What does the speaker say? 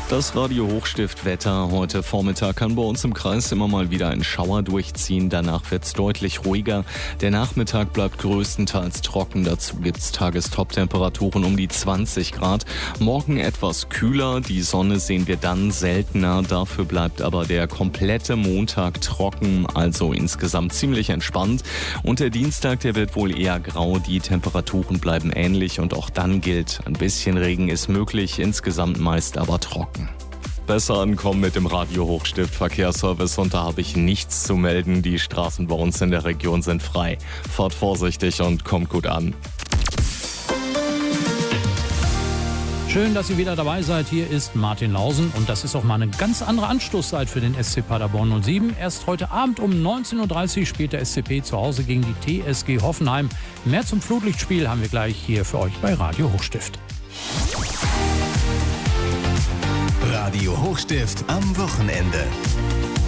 Das Radio Hochstift Wetter heute Vormittag kann bei uns im Kreis immer mal wieder ein Schauer durchziehen. Danach wird es deutlich ruhiger. Der Nachmittag bleibt größtenteils trocken. Dazu gibt es Tagestop-Temperaturen um die 20 Grad. Morgen etwas kühler. Die Sonne sehen wir dann seltener. Dafür bleibt aber der komplette Montag trocken. Also insgesamt ziemlich entspannt. Und der Dienstag, der wird wohl eher grau. Die Temperaturen bleiben ähnlich. Und auch dann gilt, ein bisschen Regen ist möglich. Insgesamt meist aber trocken. Besser ankommen mit dem Radio Hochstift Verkehrsservice und da habe ich nichts zu melden. Die Straßen bei uns in der Region sind frei. Fahrt vorsichtig und kommt gut an. Schön, dass ihr wieder dabei seid. Hier ist Martin Lausen und das ist auch mal eine ganz andere Anstoßzeit für den SC Paderborn 07. Erst heute Abend um 19.30 Uhr spielt der SCP zu Hause gegen die TSG Hoffenheim. Mehr zum Flutlichtspiel haben wir gleich hier für euch bei Radio Hochstift. Radio Hochstift am Wochenende.